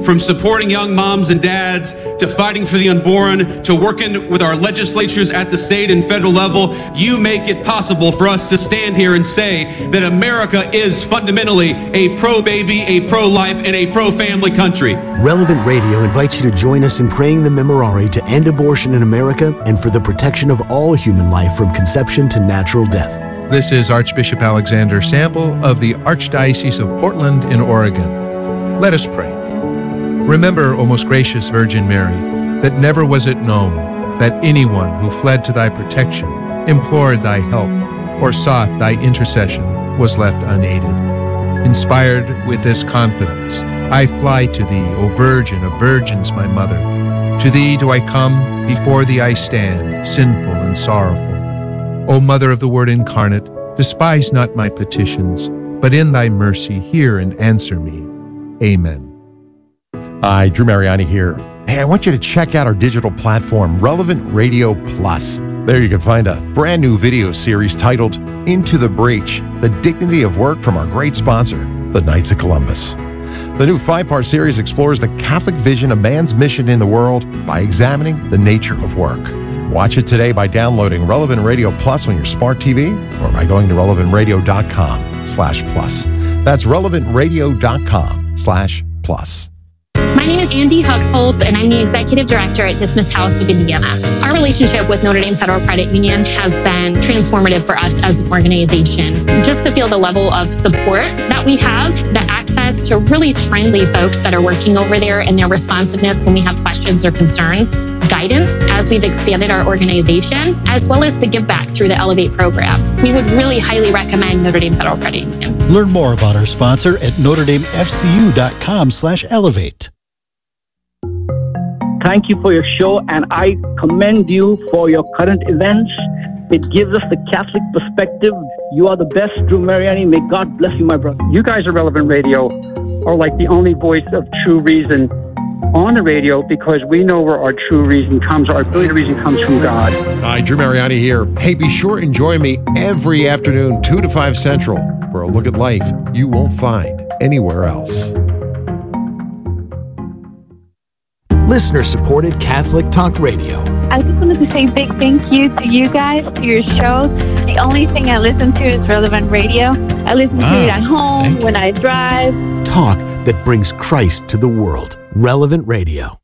From supporting young moms and dads, to fighting for the unborn, to working with our legislatures at the state and federal level, you make it possible for us to stand here and say that America is fundamentally a pro-baby, a pro-life, and a pro-family country. Relevant Radio invites you to join us in praying the Memorare to end abortion in America and for the protection of all human life from conception to natural death. This is Archbishop Alexander Sample of the Archdiocese of Portland in Oregon. Let us pray. Remember, O most gracious Virgin Mary, that never was it known that anyone who fled to thy protection, implored thy help, or sought thy intercession was left unaided. Inspired with this confidence, I fly to thee, O Virgin of Virgins, my Mother. To thee do I come, before thee I stand, sinful and sorrowful. O Mother of the Word incarnate, despise not my petitions, but in thy mercy hear and answer me. Amen. Hi, Drew Mariani here. Hey, I want you to check out our digital platform, Relevant Radio Plus. There you can find a brand new video series titled Into the Breach, The Dignity of Work from our great sponsor, the Knights of Columbus. The new 5-part series explores the Catholic vision of man's mission in the world by examining the nature of work. Watch it today by downloading Relevant Radio Plus on your smart TV or by going to relevantradio.com/plus. That's relevantradio.com/plus. My name is Andy Huxhold, and I'm the Executive Director at Dismiss House of Indiana. Our relationship with Notre Dame Federal Credit Union has been transformative for us as an organization. Just to feel the level of support that we have, the access to really friendly folks that are working over there and their responsiveness when we have questions or concerns, guidance as we've expanded our organization, as well as the give back through the Elevate program. We would really highly recommend Notre Dame Federal Credit Union. Learn more about our sponsor at NotreDameFCU.com/elevate. Thank you for your show, and I commend you for your current events. It gives us the Catholic perspective. You are the best, Drew Mariani. May God bless you, my brother. You guys at Relevant Radio are like the only voice of true reason on the radio, because we know where our true reason comes. Our ability to reason comes from God. Hi, Drew Mariani here. Hey, be sure and join me every afternoon, 2 to 5 Central, for a look at life you won't find anywhere else. Listener-supported Catholic Talk Radio. I just wanted to say a big thank you to you guys, to your show. The only thing I listen to is Relevant Radio. I listen to it at home, when I drive. Talk that brings Christ to the world. Relevant Radio.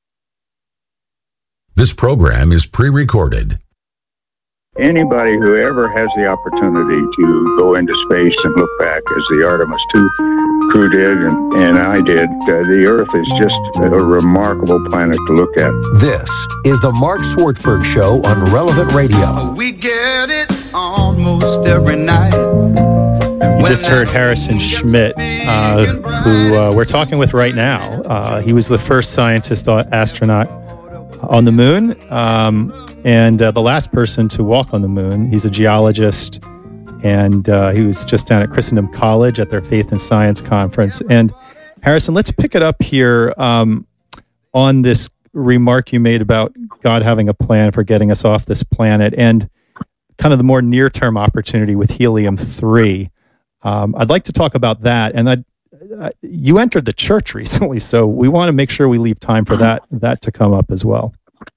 This program is pre-recorded. Anybody who ever has the opportunity to go into space and look back, as the Artemis II crew did and I did, the Earth is just a remarkable planet to look at. This is the Mark Swartzberg Show on Relevant Radio. We get it almost every night. You just heard Harrison Schmitt, who we're talking with right now. He was the first scientist astronaut on the moon, and the last person to walk on the moon. He's a geologist, and he was just down at Christendom College at their Faith and Science Conference. And Harrison, let's pick it up here on this remark you made about God having a plan for getting us off this planet and kind of the more near-term opportunity with helium-3. I'd like to talk about that. And you entered the church recently, so we want to make sure we leave time for that to come up as well.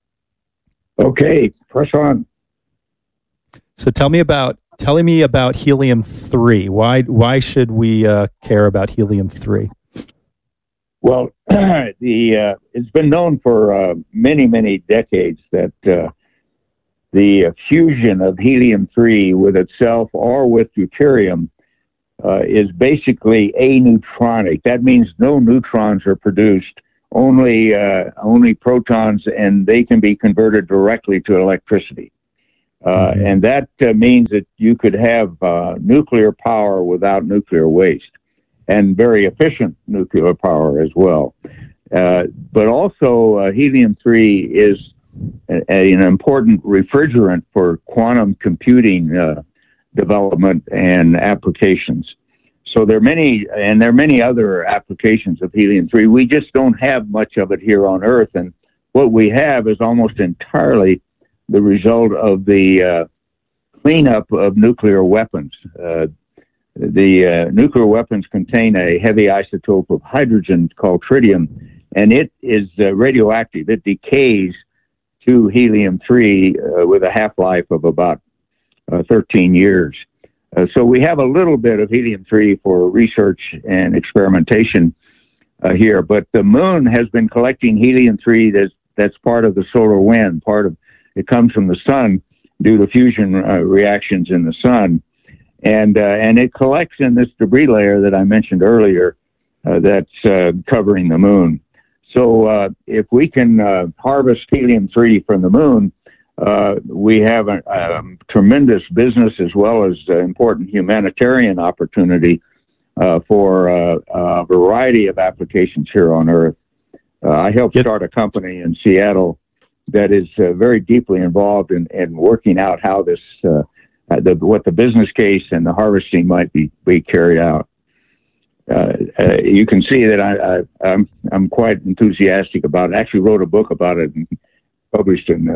Okay, press on. So tell me about helium-3. Why should we care about helium-3? Well, it's been known for many decades that the fusion of helium-3 with itself or with deuterium is basically aneutronic. That means no neutrons are produced, only protons, and they can be converted directly to electricity. And that means that you could have nuclear power without nuclear waste, and very efficient nuclear power as well. But also, helium-3 is an important refrigerant for quantum computing development and applications. So there are many other applications of helium-3. We just don't have much of it here on Earth, and what we have is almost entirely the result of the cleanup of nuclear weapons. The nuclear weapons contain a heavy isotope of hydrogen called tritium, and it is radioactive. It decays to helium-3 with a half-life of about 13 years. So we have a little bit of helium-3 for research and experimentation here, but the moon has been collecting helium-3 that's part of the solar wind. It comes from the sun due to fusion reactions in the sun, and it collects in this debris layer that I mentioned earlier that's covering the moon. So if we can harvest helium-3 from the moon, we have a tremendous business as well as important humanitarian opportunity for a variety of applications here on Earth. I helped start a company in Seattle that is very deeply involved in working out how this, what the business case and the harvesting might be carried out. You can see that I'm quite enthusiastic about it. I actually wrote a book about it and published in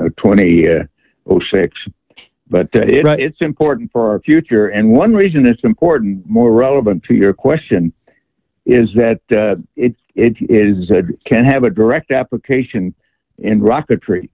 2006. But it's important for our future. And one reason it's important, more relevant to your question, is that it can have a direct application in rocketry.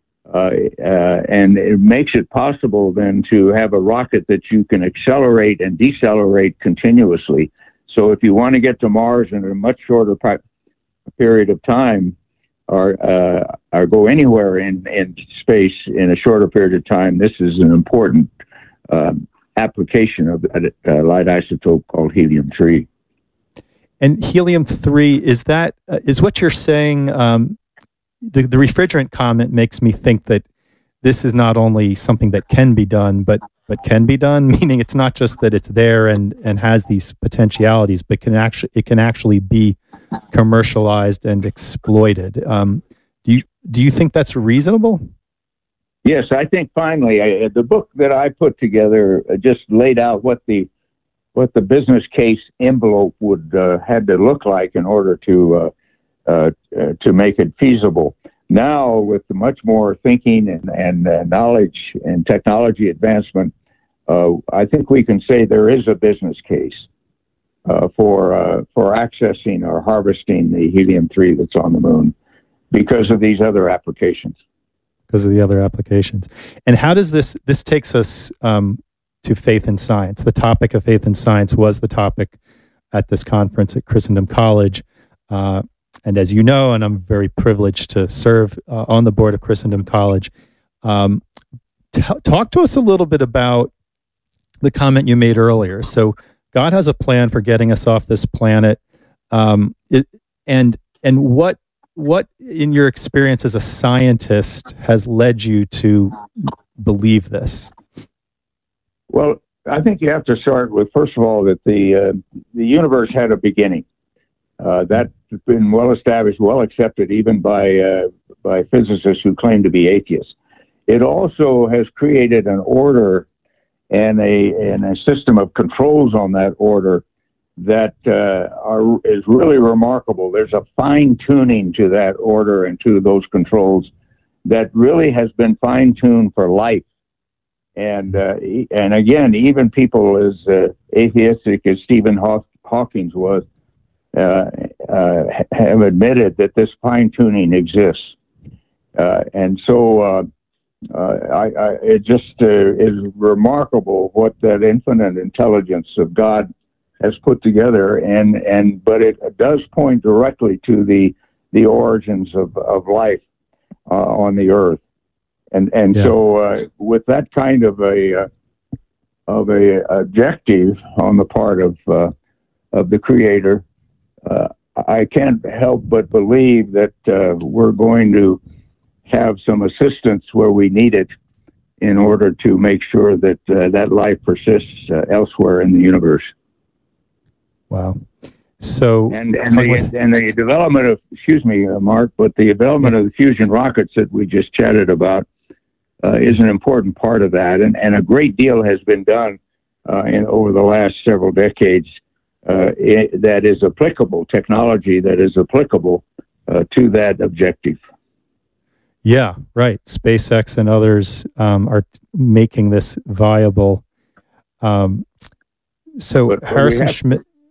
And it makes it possible then to have a rocket that you can accelerate and decelerate continuously. So if you want to get to Mars in a much shorter period of time, or go anywhere in space in a shorter period of time, this is an important application of that light isotope called helium-3. And helium-3, is what you're saying? The refrigerant comment makes me think that this is not only something that can be done, but can be done, meaning it's not just that it's there and has these potentialities, but it can actually be commercialized and exploited. Do you think that's reasonable? Yes, I think finally the book that I put together just laid out what the business case envelope would had to look like in order to make it feasible. Now, with much more thinking and knowledge and technology advancement, I think we can say there is a business case for accessing or harvesting the helium-3 that's on the moon because of these other applications. Because of the other applications. And how does this takes us to faith and science? The topic of faith and science was the topic at this conference at Christendom College. And as you know, and I'm very privileged to serve on the board of Christendom College, talk to us a little bit about the comment you made earlier. So God has a plan for getting us off this planet. And what in your experience as a scientist has led you to believe this? Well, I think you have to start with, first of all, that the universe had a beginning. That's been well established, well accepted, even by physicists who claim to be atheists. It also has created an order and a system of controls on that order that is really remarkable. There's a fine-tuning to that order and to those controls that really has been fine-tuned for life. And again, even people as atheistic as Stephen Hawking was, have admitted that this fine-tuning exists. And so it just is remarkable what that infinite intelligence of God has put together, but it does point directly to the origins of life on the earth. So with that kind of a objective on the part of the Creator, I can't help but believe that we're going to have some assistance where we need it in order to make sure that that life persists elsewhere in the universe. Wow. So and the development of, excuse me, Mark, but the development of the fusion rockets that we just chatted about is an important part of that, and a great deal has been done over the last several decades that is applicable, technology that is applicable to that objective. Yeah, right. SpaceX and others are making this viable. So Harrison Schmitt.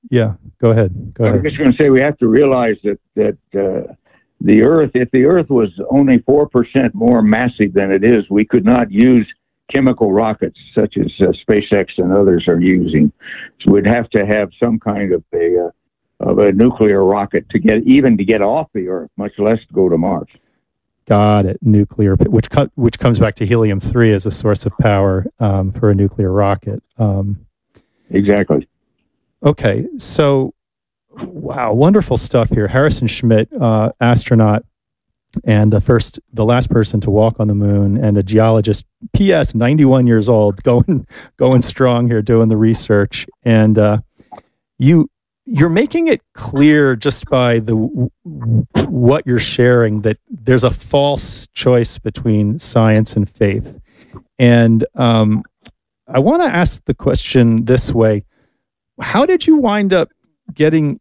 Yeah, go ahead. I was just going to say we have to realize that the Earth, if the Earth was only 4% more massive than it is, we could not use chemical rockets such as SpaceX and others are using. So we'd have to have some kind of a nuclear rocket to get off the Earth, much less to go to Mars. Got it. Nuclear, which comes back to helium-3 as a source of power for a nuclear rocket. Exactly. Okay, so wow, wonderful stuff here. Harrison Schmitt, astronaut, and the last person to walk on the moon, and a geologist. P.S. 91 years old, going strong here, doing the research, and you're making it clear just by what you're sharing that there's a false choice between science and faith, and I want to ask the question this way: how did you wind up getting?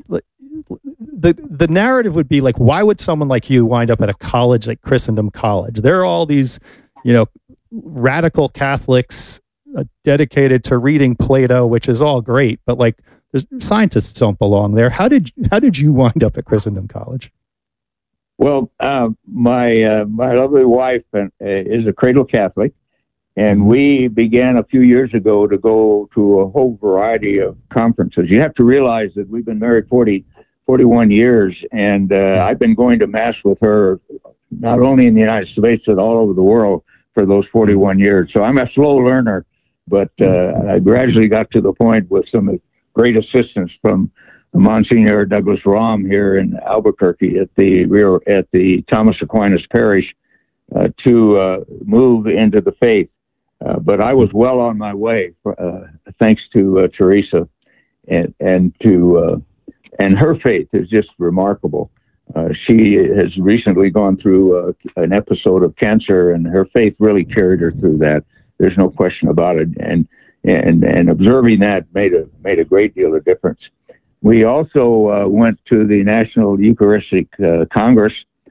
The narrative would be like, why would someone like you wind up at a college like Christendom College? There are all these, radical Catholics dedicated to reading Plato, which is all great, but like, scientists don't belong there. How did you wind up at Christendom College? Well, my lovely wife is a cradle Catholic, and we began a few years ago to go to a whole variety of conferences. You have to realize that we've been married 41 years, and I've been going to Mass with her not only in the United States, but all over the world for those 41 years. So I'm a slow learner, but I gradually got to the point with some great assistance from Monsignor Douglas Rahm here in Albuquerque at the Thomas Aquinas Parish to move into the faith. But I was well on my way, thanks to Teresa, and her faith is just remarkable. She has recently gone through an episode of cancer, and her faith really carried her through that. There's no question about it. And observing that made a great deal of difference. We also went to the National Eucharistic Congress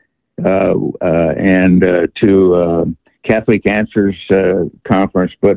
and to Catholic Answers conference. But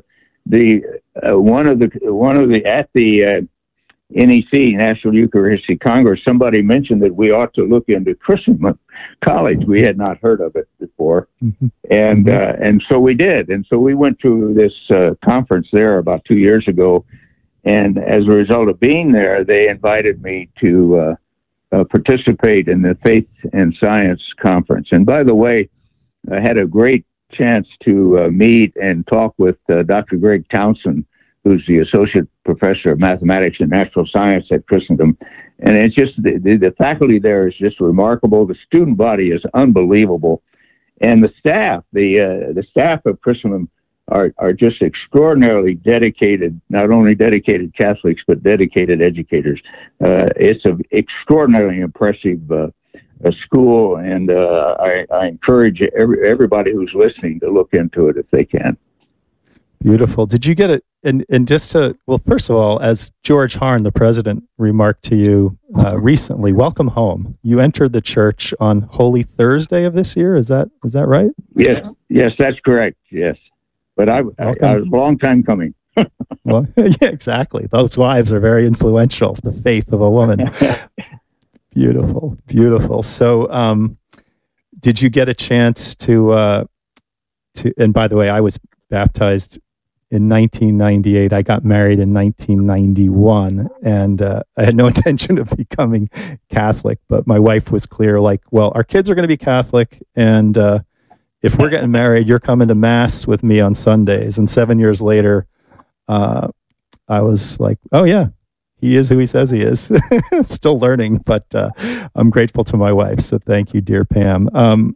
one of the at the NEC, National Eucharistic Congress, somebody mentioned that we ought to look into Christendom College. We had not heard of it before, and so we did. And so we went to this conference there about 2 years ago, and as a result of being there, they invited me to participate in the Faith and Science Conference. And by the way, I had a great chance to meet and talk with Dr. Greg Townsend, who's the Associate Professor of Mathematics and Natural Science at Christendom. And it's just, the faculty there is just remarkable. The student body is unbelievable. And the staff of Christendom are just extraordinarily dedicated, not only dedicated Catholics, but dedicated educators. It's an extraordinarily impressive school, and I encourage everybody who's listening to look into it if they can. Beautiful. Did you get it? And just to, well, first of all, as George Harn, the president, remarked to you recently, welcome home. You entered the church on Holy Thursday of this year. Is that right? Yes, that's correct. Yes, but I was a long time coming. Well, yeah, exactly. Those wives are very influential. The faith of a woman. Beautiful, beautiful. So, did you get a chance to? And by the way, I was baptized in 1998. I got married in 1991, and I had no intention of becoming Catholic. But my wife was clear, like, well, our kids are going to be Catholic, and if we're getting married, you're coming to Mass with me on Sundays. And 7 years later, I was like, oh yeah, he is who he says he is. Still learning, but I'm grateful to my wife. So thank you, dear Pam.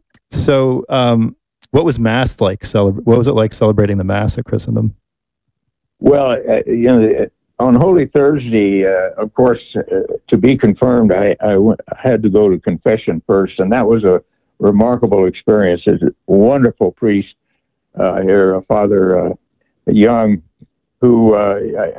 What was Mass like? What was it like celebrating the Mass at Christendom? Well, on Holy Thursday, of course, to be confirmed, I had to go to confession first, and that was a remarkable experience. There's a wonderful priest here, Father Young, who